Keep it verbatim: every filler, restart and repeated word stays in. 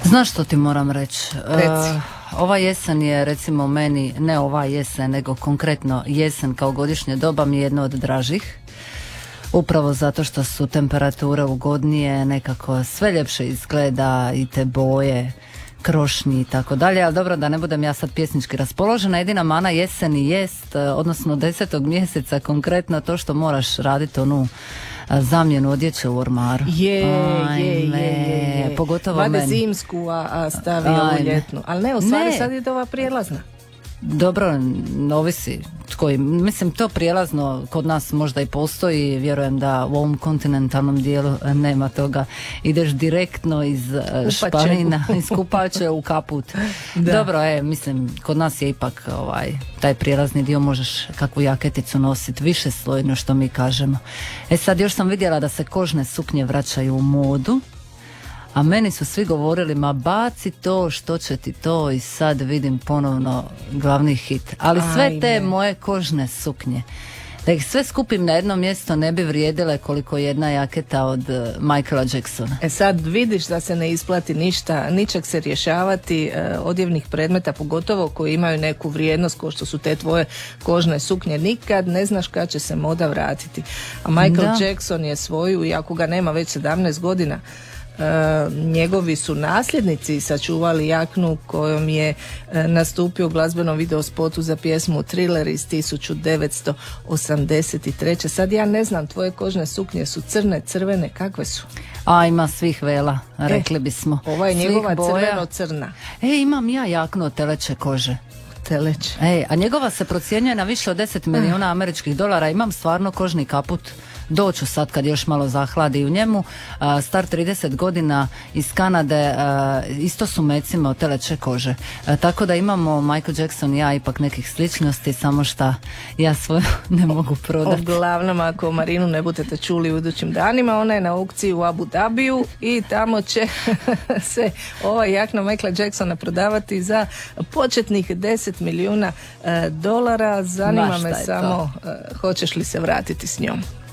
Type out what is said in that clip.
Znaš što ti moram reći? Reci. Uh, ova jesen je recimo meni, ne ova jesen, nego konkretno jesen kao godišnje doba mi je jedno od dražih. Upravo zato što su temperature ugodnije, nekako sve ljepše izgleda i te boje, krošnji i tako dalje, ali dobro da ne budem ja sad pjesnički raspoložena. Jedina mana jeseni jest, odnosno desetog mjeseca konkretno to što moraš raditi onu zamjenu odjeće u ormaru. Je, je, je, je, je. Pogotovo Vade meni. zimsku, a, a stavi ovu ljetnu. Ali ne, u stvari Ne. sad je to ova prijelazna. Dobro, ovisi tko je. Mislim, to prijelazno kod nas možda i postoji, vjerujem da u ovom kontinentalnom dijelu nema toga. Ideš direktno iz eh, španina, iz kupače u kaput. Da. Dobro, e, mislim, kod nas je ipak ovaj, taj prijelazni dio možeš kakvu jaketicu nositi, više slojno što mi kažemo. E sad još sam vidjela da se kožne suknje vraćaju u modu. A meni su svi govorili, ma baci to, što će ti to, i sad vidim ponovno glavni hit. Ali sve Ajme. te moje kožne suknje, da ih sve skupim na jedno mjesto, ne bi vrijedile koliko jedna jaketa od uh, Michaela Jacksona. E sad vidiš da se ne isplati ništa, ničeg se rješavati, e, odjevnih predmeta, pogotovo koji imaju neku vrijednost, kao što su te tvoje kožne suknje, nikad ne znaš kad će se moda vratiti. A Michael Da. Jackson je svoju, iako ga nema već sedamnaest godina, E, njegovi su nasljednici sačuvali jaknu kojom je e, nastupio u glazbenom videospotu za pjesmu Thriller iz tisuću devetsto osamdeset treće. Sad ja ne znam, tvoje kožne suknje su crne, crvene, kakve su? A ima svih vela, rekli bismo. Ova je Svih njegova boja. crveno-crna. E, imam ja jaknu od teleće kože. Teleće. E, a njegova se procjenjuje na više od deset milijuna američkih dolara. Imam stvarno kožni kaput. Doću sad kad još malo zahladi u njemu. A, star trideset godina iz Kanade, a, isto su mecima od teleće kože. A, tako da imamo Michael Jackson i ja ipak nekih sličnosti, samo šta ja svoju ne mogu prodati. Uglavnom, ako Marinu ne budete čuli u idućim danima, ona je na aukciji u Abu Dhabiju i tamo će se ova jakna Michaela Jacksona prodavati za početnih deset milijuna e, dolara. Zanima Ma, šta me je samo e, hoćeš li se vratiti s njom?